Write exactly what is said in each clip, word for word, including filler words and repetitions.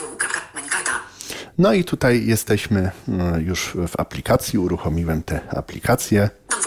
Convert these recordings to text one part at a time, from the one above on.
No i tutaj jesteśmy już w aplikacji, uruchomiłem tę aplikację.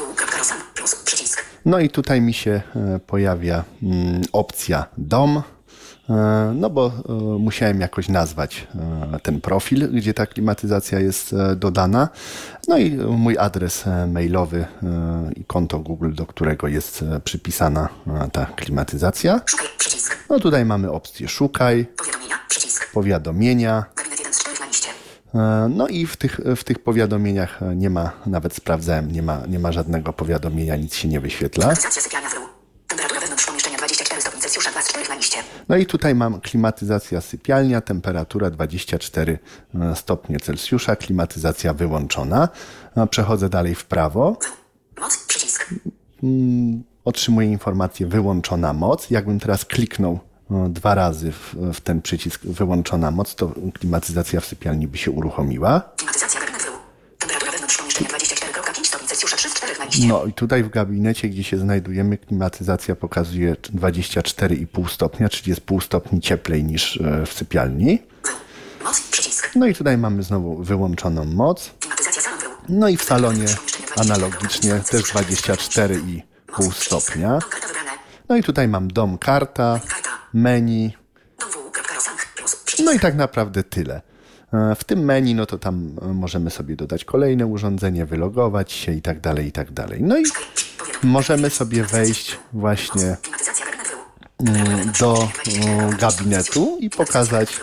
No i tutaj mi się pojawia opcja dom, no bo musiałem jakoś nazwać ten profil, gdzie ta klimatyzacja jest dodana. No i mój adres mailowy i konto Google, do którego jest przypisana ta klimatyzacja. Szukaj, przycisk. No tutaj mamy opcję szukaj, Powiadomienia, przycisk. powiadomienia. Gabinet jeden z czterech na liście. No i w tych, w tych powiadomieniach nie ma, nawet sprawdzałem, nie ma, nie ma żadnego powiadomienia, nic się nie wyświetla. Klimatyzacja sypialnia w dół. Temperatura wewnątrz pomieszczenia dwadzieścia cztery stopni Celsjusza, dwa z czterech na liście. No i tutaj mam klimatyzacja sypialnia, temperatura dwadzieścia cztery stopnie Celsjusza, klimatyzacja wyłączona. Przechodzę dalej w prawo. Moc, przycisk. Otrzymuję informację wyłączona moc. Jakbym teraz kliknął dwa razy w, w ten przycisk wyłączona moc, to klimatyzacja w sypialni by się uruchomiła. Klimatyzacja gabinet w dół. Temperatura wewnątrz pomieszczenia dwadzieścia cztery przecinek pięć stopni Celsjusza, trzy z czterech na liście. No i tutaj w gabinecie, gdzie się znajdujemy, klimatyzacja pokazuje dwadzieścia cztery i pół stopnia, czyli jest pół stopni cieplej niż w sypialni. Moc, przycisk. No i tutaj mamy znowu wyłączoną moc. Klimatyzacja salon w dół. No i w salonie analogicznie też dwadzieścia cztery i pół stopnia. Dom, karta wybrane. No i tutaj mam dom, karta, Karta. menu. Dom w, kropka, rosang, plus, przycisk. No i tak naprawdę tyle. W tym menu, no to tam możemy sobie dodać kolejne urządzenie, wylogować się i tak dalej, i tak dalej. No i możemy sobie wejść właśnie Klimatyzacja gabinet w dół. do gabinetu i pokazać,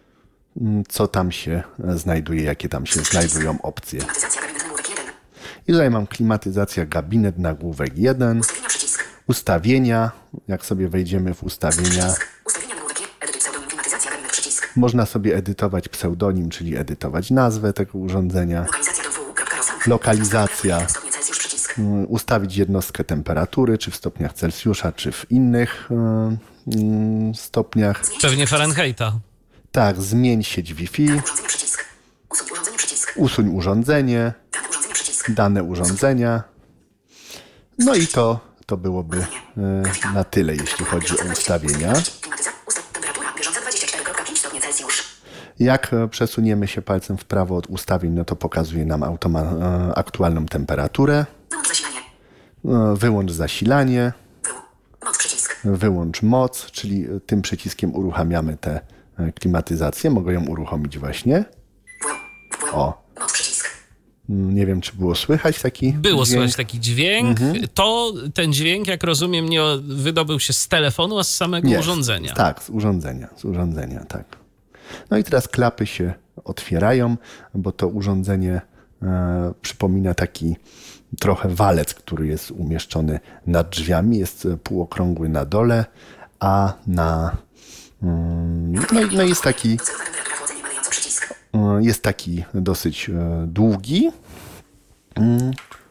co tam się znajduje, jakie tam się znajdują opcje. Klimatyzacja gabinet nagłówek jeden. I tutaj mam klimatyzacja gabinet nagłówek jeden, Ustawienia, przycisk. ustawienia. Jak sobie wejdziemy w ustawienia, Przycisk. Ustawienia nagłówek jeden. Edytuj pseudonim, klimatyzacja gabinet, przycisk. można sobie edytować pseudonim, czyli edytować nazwę tego urządzenia, Lokalizacja dom w, kropka, rosang. lokalizacja, Stopnie Celsjusz, przycisk. ustawić jednostkę temperatury, czy w stopniach Celsjusza, czy w innych y, y, stopniach. Pewnie Fahrenheita. Tak, zmień sieć Wi-Fi, Urządzenie, przycisk. Usuń urządzenie, przycisk. usuń urządzenie, Dane urządzenie, przycisk. dane urządzenia. No i to, to byłoby y, na tyle, jeśli chodzi o ustawienia. Klimatyzacja. Ustaw temperatura bieżąca dwadzieścia cztery przecinek pięć stopni Celsjusz. Jak przesuniemy się palcem w prawo od ustawień, no to pokazuje nam automa- aktualną temperaturę. Wyłącz zasilanie. Wyłącz zasilanie, Wył. Moc, przycisk. wyłącz moc, czyli tym przyciskiem uruchamiamy tę klimatyzację. Mogę ją uruchomić właśnie. Wył. Wył. O, Moc, przycisk. nie wiem, czy było słychać taki Było dźwięk. słychać taki dźwięk. To ten dźwięk, jak rozumiem, nie wydobył się z telefonu, a z samego Jest. urządzenia. Tak, z urządzenia, z urządzenia, tak. No i teraz klapy się otwierają, bo to urządzenie e, przypomina taki trochę walec, który jest umieszczony nad drzwiami. Jest półokrągły na dole, a na... Mm, no, i- no jest taki, Docelowa temperatura chłodzenie malejąco, przycisk. e, jest taki dosyć e, długi. Mm.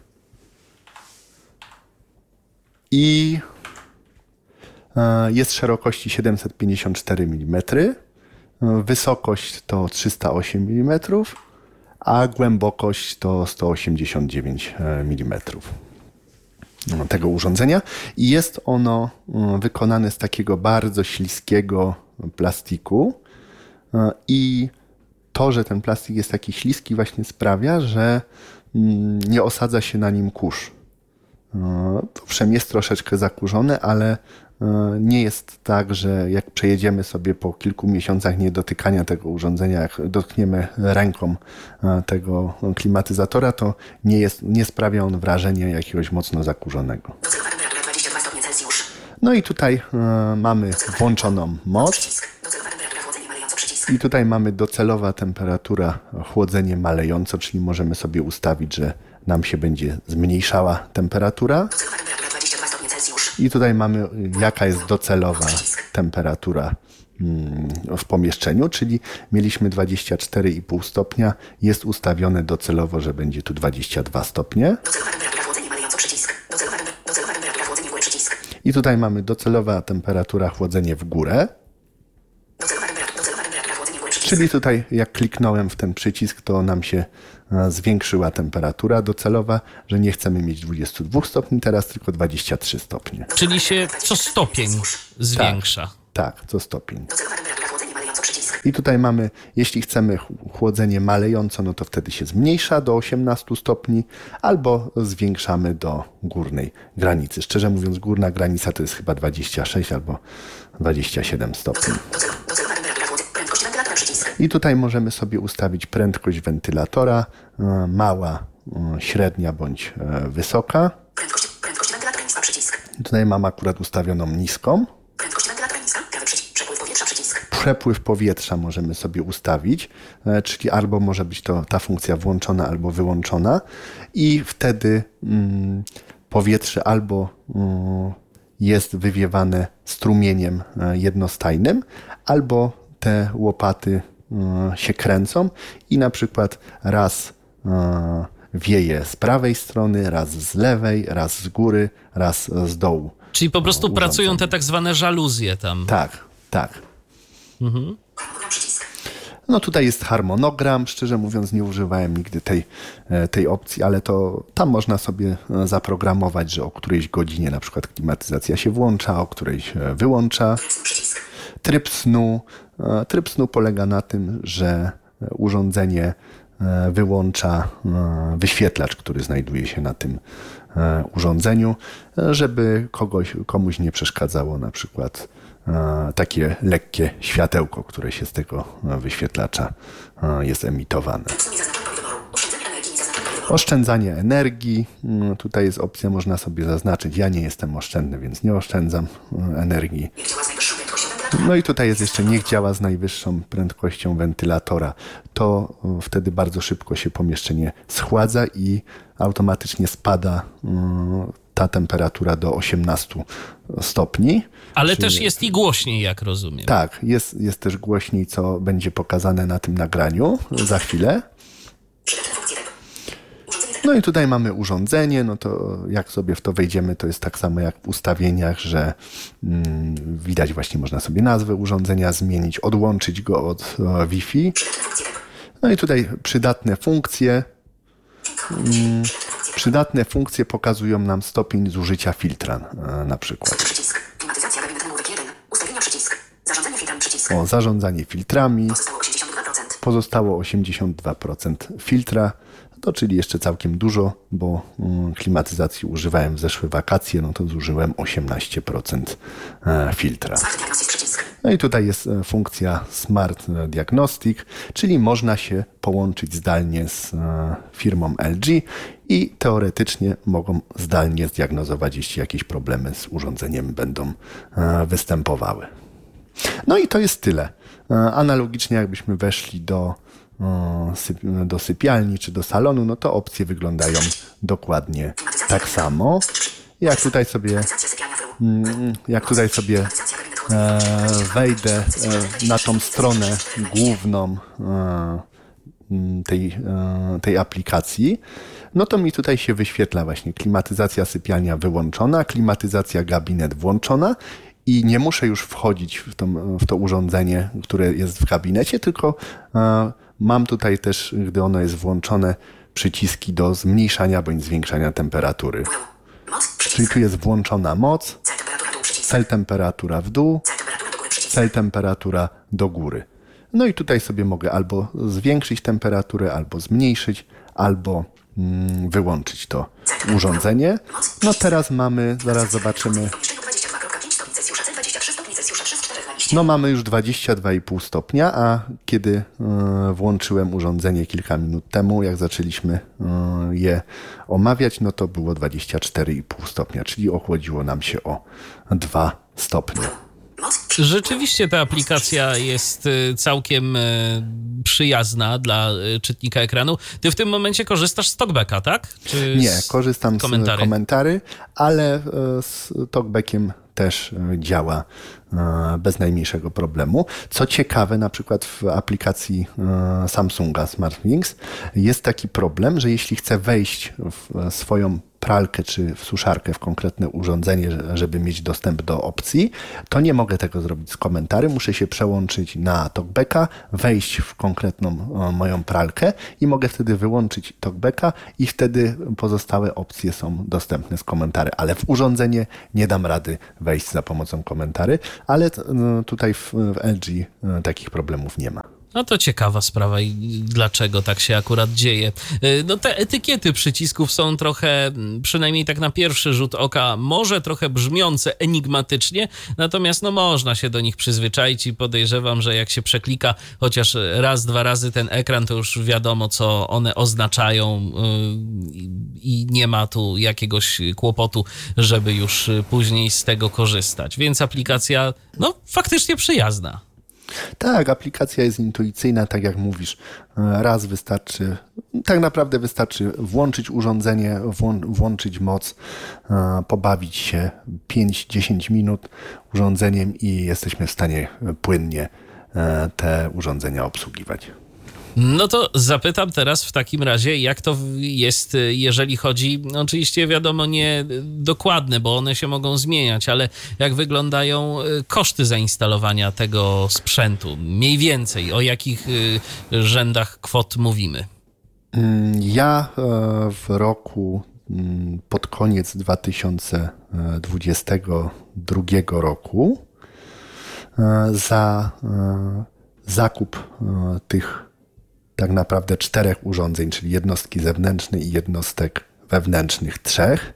I e, jest szerokości siedemset pięćdziesiąt cztery milimetry. Wysokość to trzysta osiem milimetrów, a głębokość to sto osiemdziesiąt dziewięć milimetrów tego urządzenia. I jest ono wykonane z takiego bardzo śliskiego plastiku. I to, że ten plastik jest taki śliski, właśnie sprawia, że nie osadza się na nim kurz. Owszem, jest troszeczkę zakurzone, ale nie jest tak, że jak przejedziemy sobie po kilku miesiącach niedotykania tego urządzenia, jak dotkniemy ręką tego klimatyzatora, to nie, jest, nie sprawia on wrażenia jakiegoś mocno zakurzonego. Docelowa temperatura dwadzieścia dwa stopnie Celsjusz. No i tutaj e, mamy włączoną moc Przycisk. Docelowa temperatura chłodzenie malejąco, przycisk. i tutaj mamy docelowa temperatura chłodzenie malejąco, czyli możemy sobie ustawić, że nam się będzie zmniejszała temperatura. Docelowa temperatura dwadzieścia dwa stopnie Celsjusz. I tutaj mamy, jaka jest docelowa temperatura w pomieszczeniu, czyli mieliśmy dwadzieścia cztery i pół stopnia, jest ustawione docelowo, że będzie tu dwadzieścia dwa stopnie. Docelowa temperatura chłodzenie malejąco, przycisk. Docelowa, temper- docelowa temperatura chłodzenie w górę, przycisk. I tutaj mamy docelowa temperatura chłodzenie w górę, Docelowa temperatura, docelowa temperatura chłodzenie w górę, przycisk. czyli tutaj jak kliknąłem w ten przycisk, to nam się e, zwiększyła temperatura docelowa, że nie chcemy mieć dwadzieścia dwa stopni teraz, tylko dwadzieścia trzy stopnie. Czyli się co stopień zwiększa. Tak, co stopień. Docelowa temperatura chłodzenie malejąco, przycisk. I tutaj mamy, jeśli chcemy ch- chłodzenie malejąco, no to wtedy się zmniejsza do osiemnastu stopni albo zwiększamy do górnej granicy. Szczerze mówiąc, górna granica to jest chyba dwadzieścia sześć albo dwadzieścia siedem stopni. Docelowa, docelowa temperatura chłodzy. Prędkość wentylatora przycisk. I tutaj możemy sobie ustawić prędkość wentylatora, e, mała, e, średnia bądź e, wysoka. Prędkość, prędkość wentylatora niska przycisk. Tutaj mam akurat ustawioną niską. Prędkość wentylatora niska. Prawy przycisk. Przepływ powietrza przycisk. Przepływ powietrza możemy sobie ustawić, e, czyli albo może być to ta funkcja włączona albo wyłączona i wtedy mm, powietrze albo mm, jest wywiewane strumieniem e, jednostajnym, albo te łopaty e, się kręcą i na przykład raz e, wieje z prawej strony, raz z lewej, raz z góry, raz z dołu. Czyli po prostu urządzenie. pracują te tak zwane żaluzje tam. Tak, tak. Harmonogram przycisk. No tutaj jest harmonogram, szczerze mówiąc nie używałem nigdy tej, e, tej opcji, ale to tam można sobie e, zaprogramować, że o którejś godzinie na przykład klimatyzacja się włącza, o którejś e, wyłącza. Przycisk. Tryb snu. e, Tryb snu polega na tym, że urządzenie e, wyłącza e, wyświetlacz, który znajduje się na tym e, urządzeniu, e, żeby kogoś, komuś nie przeszkadzało na przykład e, takie lekkie światełko, które się z tego e, wyświetlacza e, jest emitowane. Snu i zaznaczone pole wyboru. Oszczędzanie energii i zaznaczone pole wyboru. Oszczędzanie energii. Mm, Tutaj jest opcja, można sobie zaznaczyć. Ja nie jestem oszczędny, więc nie oszczędzam e, energii. Niech działa z najwyższą prędkością wentylatora. No i tutaj jest jeszcze niech działa z najwyższą prędkością wentylatora. To e, wtedy bardzo szybko się pomieszczenie schładza i automatycznie spada mm, ta temperatura do osiemnastu stopni. Ale Czy- też jest i głośniej, jak rozumiem. Tak, jest, jest też głośniej, co będzie pokazane na tym nagraniu za chwilę. Przydatne funkcje web. Urządzenie web. No i tutaj mamy urządzenie, no to jak sobie w to wejdziemy, to jest tak samo jak w ustawieniach, że mm, widać właśnie można sobie nazwę urządzenia zmienić, odłączyć go od e, Wi-Fi. Przydatne funkcje web. No i tutaj przydatne funkcje. Mm, przydatne funkcje pokazują nam stopień zużycia filtra e, na przykład. Przycisk. Klimatyzacja gabinetu nagłówek jeden. Ustawienia przycisk. Zarządzanie filtrem przycisk. O, zarządzanie filtrami. Pozostało osiemdziesiąt dwa procent. Pozostało osiemdziesiąt dwa procent filtra, to czyli jeszcze całkiem dużo, bo mm, klimatyzacji używałem w zeszłe wakacje, no to zużyłem osiemnaście procent e, filtra. Smart Diagnostics przycisk. No i tutaj jest e, funkcja Smart Diagnostic, czyli można się połączyć zdalnie z e, firmą L G i teoretycznie mogą zdalnie zdiagnozować, jeśli jakieś problemy z urządzeniem będą e, występowały. No i to jest tyle. E, Analogicznie jakbyśmy weszli do, e, syp- do sypialni czy do salonu, no to opcje wyglądają dokładnie tak samo. Jak tutaj sobie, Klimatyzacja sypialnia w room. jak tutaj sobie Klimatyzacja gabinetu e, wejdę e, na tą stronę główną e, m, tej, e, tej aplikacji, no to mi tutaj się wyświetla właśnie klimatyzacja sypialnia wyłączona, klimatyzacja gabinet włączona i nie muszę już wchodzić w, tą, w to urządzenie, które jest w gabinecie, tylko e, mam tutaj też, gdy ono jest włączone, przyciski do zmniejszania bądź zwiększania temperatury. Moc Czyli przycisk. tu jest włączona moc, Cel temperatura dół przycisk. cel temperatura w dół, Cel temperatura do góry przycisk. cel temperatura do góry. No i tutaj sobie mogę albo zwiększyć temperaturę, albo zmniejszyć, albo mm, wyłączyć to urządzenie. No teraz mamy, zaraz zobaczymy, W pomieszczeniu dwadzieścia dwa przecinek pięć stopni Celsjusza, cel dwadzieścia trzy stopni Celsjusza, trzy z czterech na liście. no mamy już dwadzieścia dwa i pół stopnia, a kiedy e, włączyłem urządzenie kilka minut temu, jak zaczęliśmy e, je omawiać, no to było dwadzieścia cztery i pół stopnia, czyli ochłodziło nam się o dwa stopnie. Moc Rzeczywiście ta aplikacja jest y, całkiem y, przyjazna dla y, czytnika ekranu. Ty w tym momencie korzystasz z Talkbacka, tak? Czy Nie, z korzystam komentarzy? z komentarzy, ale e, z Talkbackiem też e, działa e, bez najmniejszego problemu. Co ciekawe, na przykład w aplikacji e, Samsunga SmartThings jest taki problem, że jeśli chcę wejść w e, swoją pralkę czy w suszarkę, w konkretne urządzenie, żeby mieć dostęp do opcji, to nie mogę tego zrobić z komentarzy. Muszę się przełączyć na talkbacka, wejść w konkretną moją pralkę i mogę wtedy wyłączyć talkbacka i wtedy pozostałe opcje są dostępne z komentarzy. Ale w urządzenie nie dam rady wejść za pomocą komentarzy, ale tutaj w, w L G takich problemów nie ma. No to ciekawa sprawa i dlaczego tak się akurat dzieje. No te etykiety przycisków są trochę, przynajmniej tak na pierwszy rzut oka, może trochę brzmiące enigmatycznie, natomiast no można się do nich przyzwyczaić i podejrzewam, że jak się przeklika chociaż raz, dwa razy ten ekran, to już wiadomo, co one oznaczają i nie ma tu jakiegoś kłopotu, żeby już później z tego korzystać. Więc aplikacja, no faktycznie przyjazna. Tak, aplikacja jest intuicyjna, tak jak mówisz. Raz wystarczy, tak naprawdę wystarczy włączyć urządzenie, włączyć moc, pobawić się pięć do dziesięciu minut urządzeniem i jesteśmy w stanie płynnie te urządzenia obsługiwać. No to zapytam teraz w takim razie, jak to jest, jeżeli chodzi, no oczywiście wiadomo nie dokładne, bo one się mogą zmieniać, ale jak wyglądają koszty zainstalowania tego sprzętu? Mniej więcej, o jakich rzędach kwot mówimy? Ja w roku, pod koniec dwa tysiące dwudziestego drugiego roku za zakup tych tak naprawdę czterech urządzeń, czyli jednostki zewnętrznej i jednostek wewnętrznych trzech.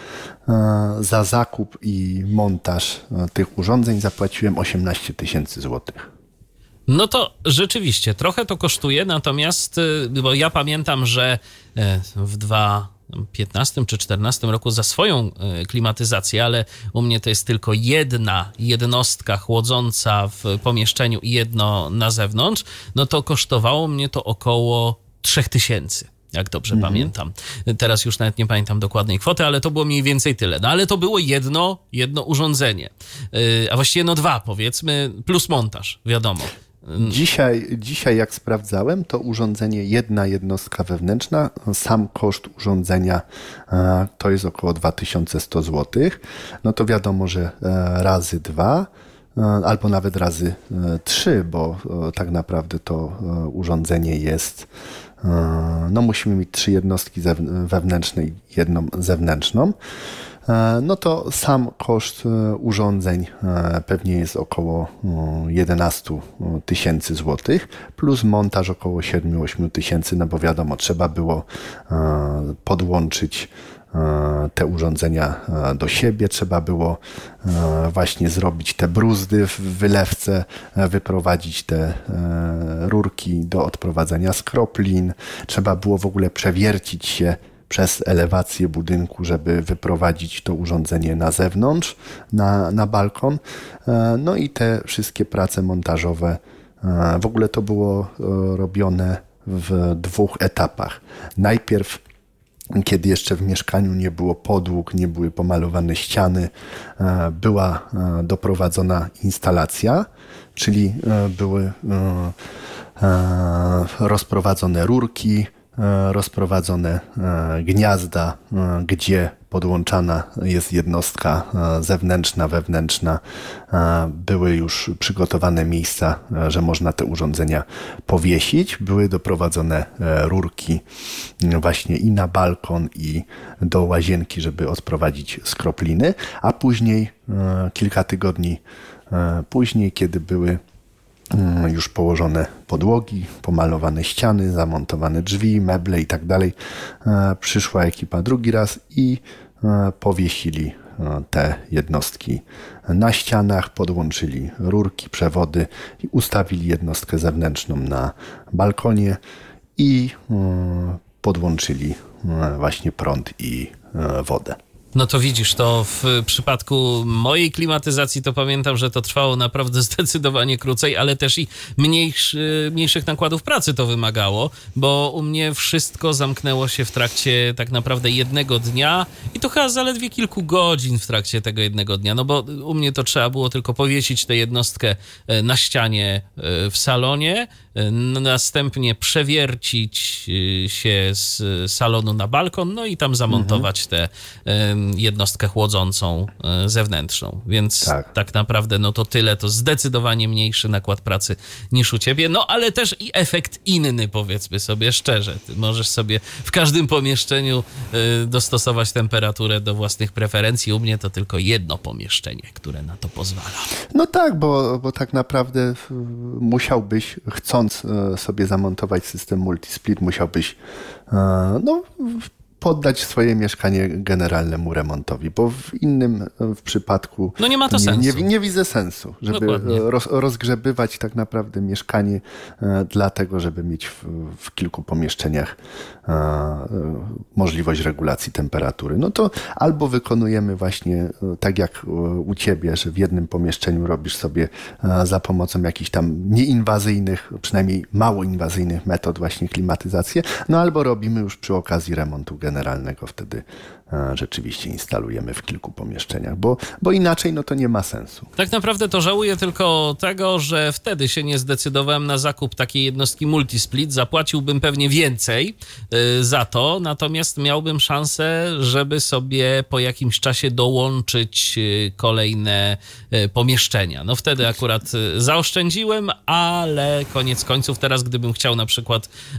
Za zakup i montaż tych urządzeń zapłaciłem osiemnaście tysięcy złotych. No to rzeczywiście trochę to kosztuje, natomiast, bo ja pamiętam, że w dwa tysiące piętnastym czy czternastym roku za swoją klimatyzację, ale u mnie to jest tylko jedna jednostka chłodząca w pomieszczeniu i jedno na zewnątrz, no to kosztowało mnie to około trzech tysięcy. Jak dobrze mhm. pamiętam. Teraz już nawet nie pamiętam dokładnej kwoty, ale to było mniej więcej tyle. No ale to było jedno, jedno urządzenie. Yy, a właściwie no dwa powiedzmy, plus montaż, wiadomo. Dzisiaj, dzisiaj jak sprawdzałem, to urządzenie jedna jednostka wewnętrzna, sam koszt urządzenia to jest około dwa tysiące sto złotych. No to wiadomo, że razy dwa albo nawet razy trzy, bo tak naprawdę to urządzenie jest, no musimy mieć trzy jednostki wewnętrzne i jedną zewnętrzną. No to sam koszt urządzeń pewnie jest około jedenaście tysięcy złotych, plus montaż około siedem do ośmiu tysięcy, no bo wiadomo, trzeba było podłączyć te urządzenia do siebie, trzeba było właśnie zrobić te bruzdy w wylewce, wyprowadzić te rurki do odprowadzania skroplin, trzeba było w ogóle przewiercić się przez elewację budynku, żeby wyprowadzić to urządzenie na zewnątrz, na, na balkon. No i te wszystkie prace montażowe, w ogóle to było robione w dwóch etapach. Najpierw, kiedy jeszcze w mieszkaniu nie było podłóg, nie były pomalowane ściany, była doprowadzona instalacja, czyli były rozprowadzone rurki, rozprowadzone gniazda, gdzie podłączana jest jednostka zewnętrzna, wewnętrzna. Były już przygotowane miejsca, że można te urządzenia powiesić. Były doprowadzone rurki właśnie i na balkon, i do łazienki, żeby odprowadzić skropliny, a później, kilka tygodni później, kiedy były już położone podłogi, pomalowane ściany, zamontowane drzwi, meble i tak dalej, przyszła ekipa drugi raz i powiesili te jednostki na ścianach, podłączyli rurki, przewody i ustawili jednostkę zewnętrzną na balkonie i podłączyli właśnie prąd i wodę. No to widzisz, to w przypadku mojej klimatyzacji to pamiętam, że to trwało naprawdę zdecydowanie krócej, ale też i mniejszy, mniejszych nakładów pracy to wymagało, bo u mnie wszystko zamknęło się w trakcie tak naprawdę jednego dnia i to chyba zaledwie kilku godzin w trakcie tego jednego dnia, no bo u mnie to trzeba było tylko powiesić tę jednostkę na ścianie w salonie, następnie przewiercić się z salonu na balkon, no i tam zamontować tę jednostkę chłodzącą zewnętrzną. Więc tak. tak naprawdę no to tyle, to zdecydowanie mniejszy nakład pracy niż u ciebie, no ale też i efekt inny, powiedzmy sobie szczerze. Ty możesz sobie w każdym pomieszczeniu dostosować temperaturę do własnych preferencji. U mnie to tylko jedno pomieszczenie, które na to pozwala. No tak, bo, bo tak naprawdę musiałbyś, chcąc sobie zamontować system multisplit, musiałbyś no, poddać swoje mieszkanie generalnemu remontowi, bo w innym w przypadku no nie ma to nie, sensu. Nie, nie widzę sensu, żeby roz, rozgrzebywać tak naprawdę mieszkanie e, dlatego, żeby mieć w, w kilku pomieszczeniach e, e, możliwość regulacji temperatury. No to albo wykonujemy właśnie e, tak jak u ciebie, że w jednym pomieszczeniu robisz sobie e, za pomocą jakichś tam nieinwazyjnych, przynajmniej mało inwazyjnych metod właśnie klimatyzację, no albo robimy już przy okazji remontu generalnego. generalnego wtedy rzeczywiście instalujemy w kilku pomieszczeniach, bo, bo inaczej no to nie ma sensu. Tak naprawdę to żałuję tylko tego, że wtedy się nie zdecydowałem na zakup takiej jednostki multisplit. Zapłaciłbym pewnie więcej y, za to, natomiast miałbym szansę, żeby sobie po jakimś czasie dołączyć y, kolejne y, pomieszczenia. No wtedy akurat y, zaoszczędziłem, ale koniec końców teraz, gdybym chciał na przykład y,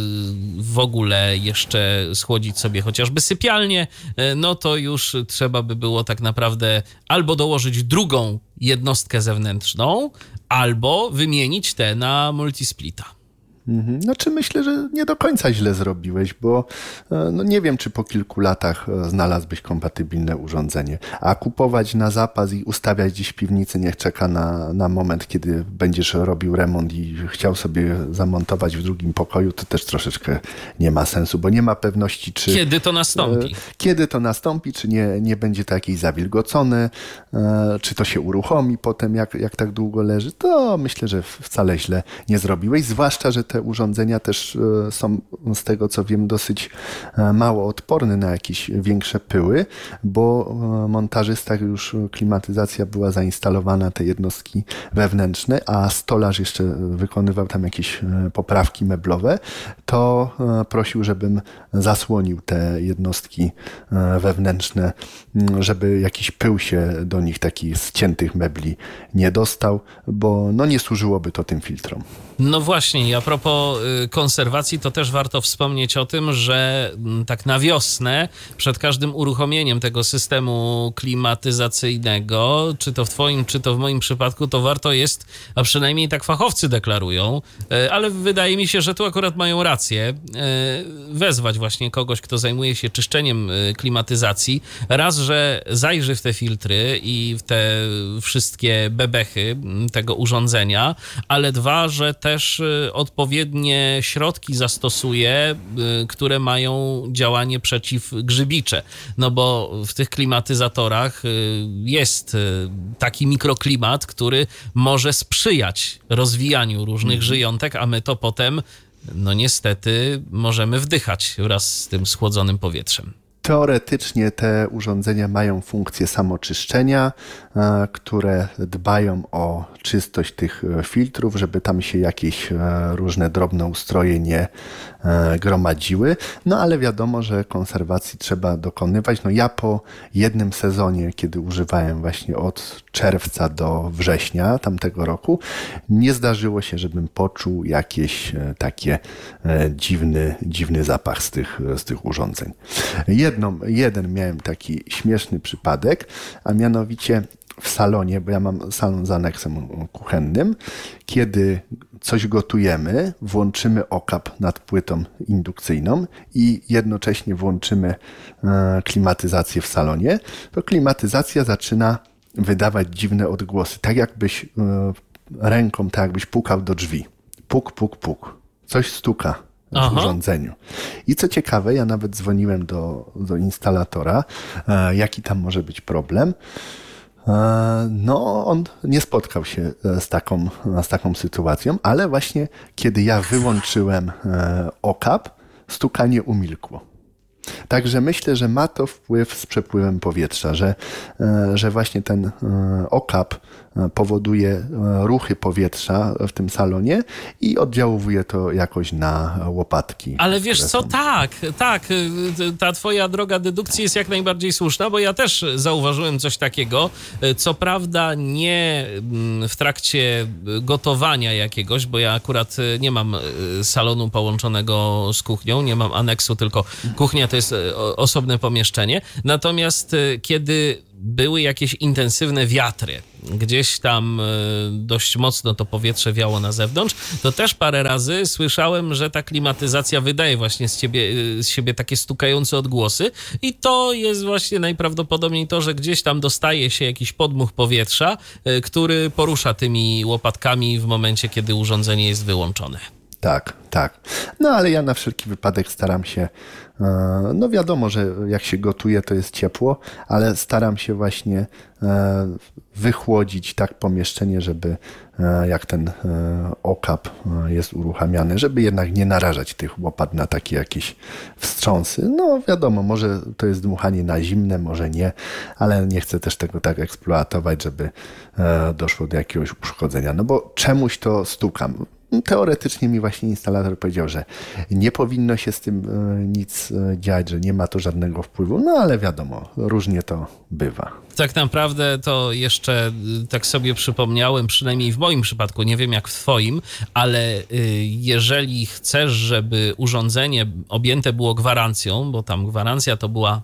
w ogóle jeszcze schłodzić sobie chociażby sypialnię, no to już trzeba by było tak naprawdę albo dołożyć drugą jednostkę zewnętrzną, albo wymienić tę na multisplita. Mhm. Znaczy myślę, że nie do końca źle zrobiłeś, bo no nie wiem, czy po kilku latach znalazłbyś kompatybilne urządzenie, a kupować na zapas i ustawiać gdzieś w piwnicy, niech czeka na, na moment, kiedy będziesz robił remont i chciał sobie zamontować w drugim pokoju, to też troszeczkę nie ma sensu, bo nie ma pewności, czy... Kiedy to nastąpi. Kiedy to nastąpi, czy nie, nie będzie to jakieś zawilgocone, czy to się uruchomi potem, jak, jak tak długo leży, to myślę, że wcale źle nie zrobiłeś, zwłaszcza, że te urządzenia też są, z tego co wiem, dosyć mało odporne na jakieś większe pyły, bo montażystach już klimatyzacja była zainstalowana, te jednostki wewnętrzne, a stolarz jeszcze wykonywał tam jakieś poprawki meblowe, to prosił, żebym zasłonił te jednostki wewnętrzne, żeby jakiś pył się do nich, takich ściętych mebli nie dostał, bo no nie służyłoby to tym filtrom. No właśnie, a propos konserwacji, to też warto wspomnieć o tym, że tak na wiosnę, przed każdym uruchomieniem tego systemu klimatyzacyjnego, czy to w twoim, czy to w moim przypadku, to warto jest, a przynajmniej tak fachowcy deklarują, ale wydaje mi się, że tu akurat mają rację, wezwać właśnie kogoś, kto zajmuje się czyszczeniem klimatyzacji. Raz, że zajrzy w te filtry i w te wszystkie bebechy tego urządzenia, ale dwa, że też odpowiednie środki zastosuje, które mają działanie przeciwgrzybicze. No bo w tych klimatyzatorach jest taki mikroklimat, który może sprzyjać rozwijaniu różnych żyjątek, a my to potem, no niestety, możemy wdychać wraz z tym schłodzonym powietrzem. Teoretycznie te urządzenia mają funkcję samoczyszczenia, które dbają o czystość tych filtrów, żeby tam się jakieś różne drobne ustroje nie gromadziły. No ale wiadomo, że konserwacji trzeba dokonywać. No ja po jednym sezonie, kiedy używałem właśnie od czerwca do września tamtego roku, nie zdarzyło się, żebym poczuł jakieś takie dziwny, dziwny zapach z tych, z tych urządzeń. Jedną, jeden miałem taki śmieszny przypadek, a mianowicie w salonie, bo ja mam salon z aneksem kuchennym, kiedy coś gotujemy, włączymy okap nad płytą indukcyjną i jednocześnie włączymy klimatyzację w salonie, to klimatyzacja zaczyna wydawać dziwne odgłosy, tak jakbyś ręką, tak jakbyś pukał do drzwi. Puk, puk, puk. Coś stuka Aha. urządzeniu. I co ciekawe, ja nawet dzwoniłem do, do instalatora, e, jaki tam może być problem. E, no, on nie spotkał się z taką, z taką sytuacją, ale właśnie kiedy ja wyłączyłem e, okap, stukanie umilkło. Także myślę, że ma to wpływ z przepływem powietrza, że, że właśnie ten okap powoduje ruchy powietrza w tym salonie i oddziałuje to jakoś na łopatki. Ale wiesz które co, są- tak, tak, ta twoja droga dedukcji jest jak najbardziej słuszna, bo ja też zauważyłem coś takiego. Co prawda nie w trakcie gotowania jakiegoś, bo ja akurat nie mam salonu połączonego z kuchnią, nie mam aneksu, tylko kuchnia to jest osobne pomieszczenie. Natomiast kiedy były jakieś intensywne wiatry, gdzieś tam dość mocno to powietrze wiało na zewnątrz, to też parę razy słyszałem, że ta klimatyzacja wydaje właśnie z, ciebie, z siebie takie stukające odgłosy i to jest właśnie najprawdopodobniej to, że gdzieś tam dostaje się jakiś podmuch powietrza, który porusza tymi łopatkami w momencie, kiedy urządzenie jest wyłączone. Tak, tak. No ale ja na wszelki wypadek staram się, no wiadomo, że jak się gotuje, to jest ciepło, ale staram się właśnie wychłodzić tak pomieszczenie, żeby jak ten okap jest uruchamiany, żeby jednak nie narażać tych łopat na takie jakieś wstrząsy. No wiadomo, może to jest dmuchanie na zimne, może nie, ale nie chcę też tego tak eksploatować, żeby doszło do jakiegoś uszkodzenia. No bo czemuś to stukam. Teoretycznie mi właśnie instalator powiedział, że nie powinno się z tym nic dziać, że nie ma to żadnego wpływu, no ale wiadomo, różnie to bywa. Tak naprawdę to jeszcze tak sobie przypomniałem, przynajmniej w moim przypadku, nie wiem jak w twoim, ale jeżeli chcesz, żeby urządzenie objęte było gwarancją, bo tam gwarancja to była,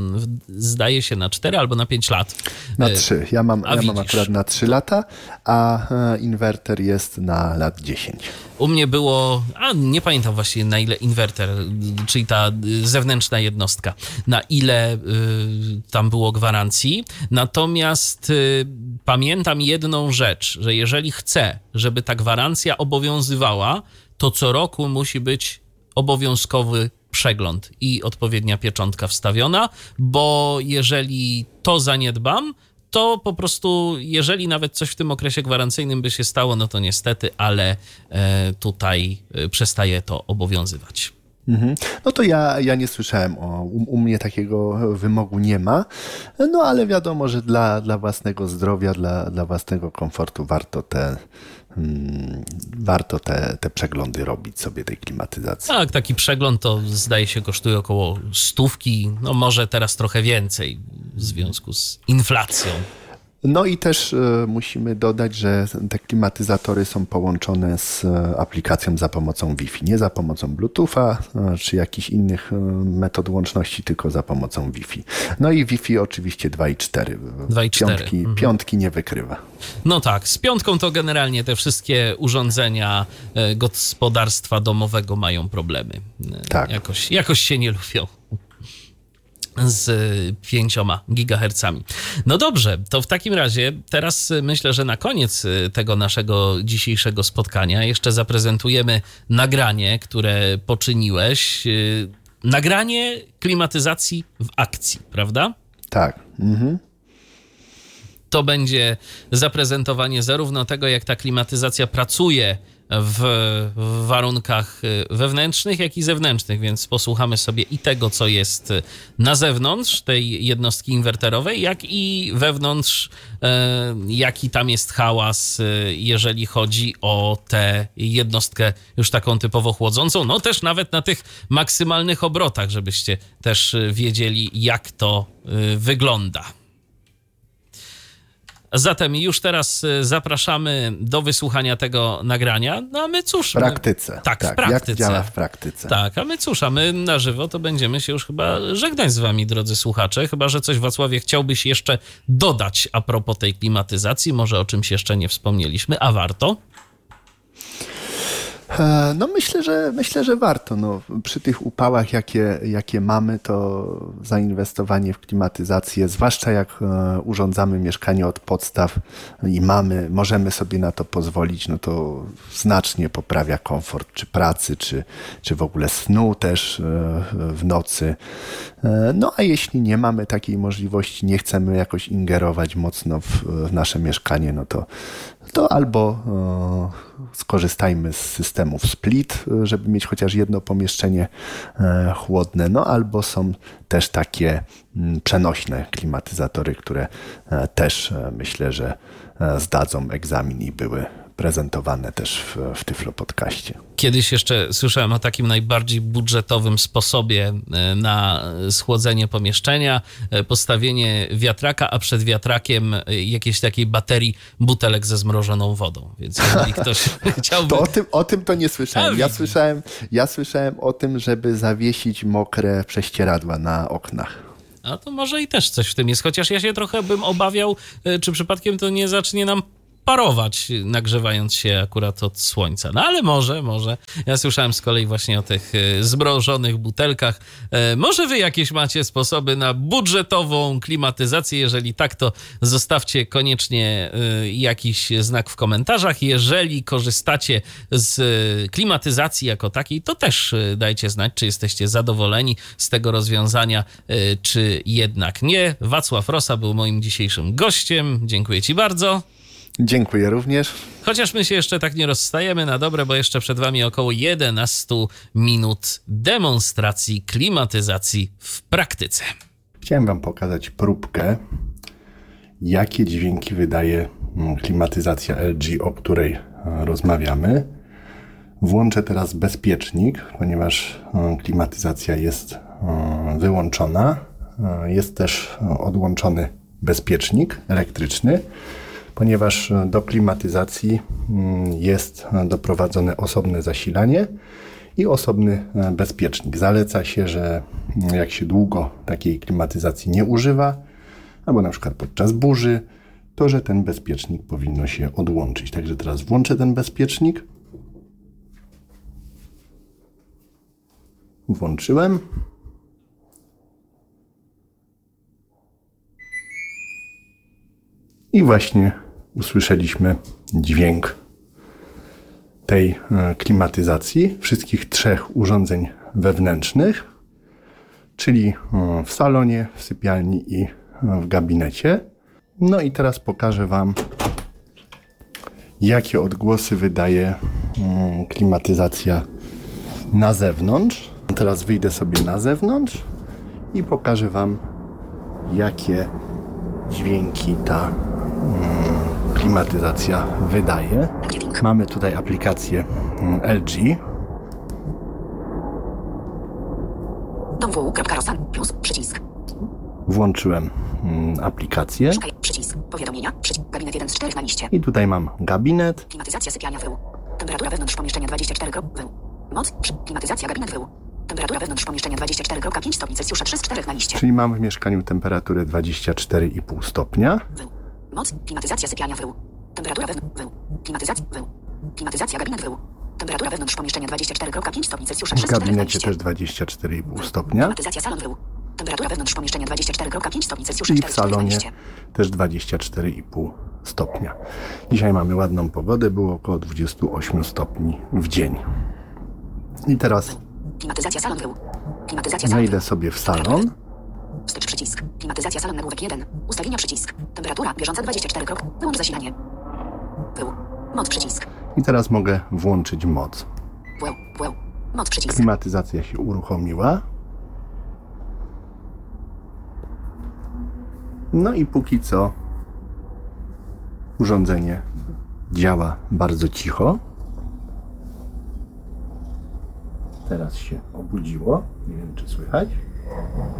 zdaje się, na cztery albo na pięć lat. Na trzy. Ja mam, A ja mam widzisz. akurat na trzy lata, a inwerter jest na lat dziesięć. U mnie było, a nie pamiętam właściwie na ile inwerter, czyli ta zewnętrzna jednostka, na ile y, tam było gwarancji. Natomiast y, pamiętam jedną rzecz, że jeżeli chcę, żeby ta gwarancja obowiązywała, to co roku musi być obowiązkowy przegląd i odpowiednia pieczątka wstawiona, bo jeżeli to zaniedbam, to po prostu, jeżeli nawet coś w tym okresie gwarancyjnym by się stało, no to niestety, ale e, tutaj e, przestaje to obowiązywać. Mhm. No to ja, ja nie słyszałem o, u, u mnie takiego wymogu nie ma, no ale wiadomo, że dla, dla własnego zdrowia, dla, dla własnego komfortu warto te, hmm, warto te, te przeglądy robić sobie tej klimatyzacji. Tak, taki przegląd to zdaje się kosztuje około stówki, no może teraz trochę więcej w związku z inflacją. No i też y, musimy dodać, że te klimatyzatory są połączone z y, aplikacją za pomocą Wi-Fi. Nie za pomocą Bluetootha y, czy jakichś innych y, metod łączności, tylko za pomocą Wi-Fi. No i Wi-Fi oczywiście dwa i cztery. dwa i cztery. Piątki, Mhm. piątki nie wykrywa. No tak, z piątką to generalnie te wszystkie urządzenia e, gospodarstwa domowego mają problemy. E, Tak. Jakoś, jakoś się nie lubią z pięcioma gigahercami. No dobrze, to w takim razie teraz myślę, że na koniec tego naszego dzisiejszego spotkania jeszcze zaprezentujemy nagranie, które poczyniłeś. Nagranie klimatyzacji w akcji, prawda? Tak. Mhm. To będzie zaprezentowanie zarówno tego, jak ta klimatyzacja pracuje w, w warunkach wewnętrznych, jak i zewnętrznych, więc posłuchamy sobie i tego, co jest na zewnątrz tej jednostki inwerterowej, jak i wewnątrz, e, jaki tam jest hałas, e, jeżeli chodzi o tę jednostkę już taką typowo chłodzącą, no też nawet na tych maksymalnych obrotach, żebyście też wiedzieli, jak to e, wygląda. Zatem już teraz zapraszamy do wysłuchania tego nagrania. No a my cóż... W praktyce. My, tak, w praktyce. Jak działa w praktyce. Tak, a my cóż, a my na żywo to będziemy się już chyba żegnać z wami, drodzy słuchacze. Chyba że coś, Wacławie, chciałbyś jeszcze dodać a propos tej klimatyzacji. Może o czymś jeszcze nie wspomnieliśmy, a warto? E, No myślę, że myślę, że warto. No, przy tych upałach, jakie, jakie mamy, to zainwestowanie w klimatyzację, zwłaszcza jak e, urządzamy mieszkanie od podstaw i mamy, możemy sobie na to pozwolić, no to znacznie poprawia komfort czy pracy, czy, czy w ogóle snu też e, w nocy. E, No a jeśli nie mamy takiej możliwości, nie chcemy jakoś ingerować mocno w, w nasze mieszkanie, no to, to albo e, skorzystajmy z systemów split, e, żeby mieć chociaż jedno pomieszczenie e, chłodne, no albo są też takie mm, przenośne klimatyzatory, które e, też e, myślę, że e, zdadzą egzamin i były prezentowane też w, w Tyflo Podcaście. Kiedyś jeszcze słyszałem o takim najbardziej budżetowym sposobie e, na schłodzenie pomieszczenia, e, postawienie wiatraka, a przed wiatrakiem e, jakiejś takiej baterii butelek ze zmrożoną wodą. Więc jeżeli ktoś chciałby... To o tym, o tym to nie słyszałem. A, Ja widzisz. słyszałem, ja słyszałem o tym, żeby zawiesić mokre prześcieradła na oknach. A to może i też coś w tym jest, chociaż ja się trochę bym obawiał, e, czy przypadkiem to nie zacznie nam parować, nagrzewając się akurat od słońca. No ale może, może. Ja słyszałem z kolei właśnie o tych e, zmrożonych butelkach. E, Może wy jakieś macie sposoby na budżetową klimatyzację? Jeżeli tak, to zostawcie koniecznie e, jakiś znak w komentarzach. Jeżeli korzystacie z e, klimatyzacji jako takiej, to też e, dajcie znać, czy jesteście zadowoleni z tego rozwiązania, e, czy jednak nie. Wacław Rosa był moim dzisiejszym gościem. Dziękuję ci bardzo. Dziękuję również. Chociaż my się jeszcze tak nie rozstajemy na dobre, bo jeszcze przed wami około jedenaście minut demonstracji klimatyzacji w praktyce. Chciałem wam pokazać próbkę, jakie dźwięki wydaje mm, klimatyzacja L G, o której e, rozmawiamy. Włączę teraz bezpiecznik, ponieważ e, klimatyzacja jest e, wyłączona. E, Jest też e, odłączony bezpiecznik elektryczny, ponieważ do klimatyzacji mm, jest doprowadzone osobne zasilanie i osobny e, bezpiecznik. Zaleca się, że mm, jak się długo takiej klimatyzacji nie używa, albo na przykład podczas burzy, to że ten bezpiecznik powinno się odłączyć. Także teraz włączę ten bezpiecznik. Włączyłem. I właśnie usłyszeliśmy dźwięk tej e, klimatyzacji wszystkich trzech urządzeń wewnętrznych, czyli e, w salonie, w sypialni i e, w gabinecie. No i teraz pokażę wam, jakie odgłosy wydaje mm, klimatyzacja na zewnątrz. Teraz wyjdę sobie na zewnątrz i pokażę wam, jakie dźwięki ta mm, klimatyzacja wydaje. Mamy tutaj aplikację mm, L G. Dom w.rosa plus przycisk. Włączyłem mm, aplikację Szukaj przycisk. Powiadomienia. Przycisk. Gabinet jeden z czterech na liście. i tutaj mam gabinet. Klimatyzacja sypialnia W. Temperatura wewnątrz pomieszczenia dwadzieścia cztery W. Moc. Przy. Klimatyzacja gabinet W. Temperatura wewnątrz pomieszczenia dwadzieścia cztery przecinek pięć stopni Celsjusza, trzy z czterech na liście. Czyli mam w mieszkaniu temperaturę dwadzieścia cztery i pół stopnia. W. Moc. Klimatyzacja sypialnia W. Temperatura wewnątrz W. Klimatyzacja W. Klimatyzacja gabinet W. Temperatura wewnątrz pomieszczenia dwadzieścia cztery przecinek pięć stopni Celsjusza, W trzy z czterech na gabinecie liście. też dwadzieścia cztery i pół stopnia. Klimatyzacja salon W. Temperatura wewnątrz pomieszczenia dwadzieścia cztery przecinek pięć stopni Celsjusza, I cztery w z czterech na salonie liście. też dwadzieścia cztery i pół stopnia. Dzisiaj mamy ładną pogodę, było około dwadzieścia osiem stopni w dzień. I teraz Klimatyzacja salon W. Klimatyzacja salon wejdę W. sobie w salon. Wstecz przycisk. Klimatyzacja salon nagłówek jeden. Ustawienia przycisk. Temperatura bieżąca dwadzieścia cztery. Wyłącz zasilanie. W. Moc przycisk. I teraz mogę włączyć moc. W. W. Moc przycisk. Klimatyzacja się uruchomiła. No i póki co urządzenie działa bardzo cicho. Teraz się obudziło. Nie wiem, czy słychać.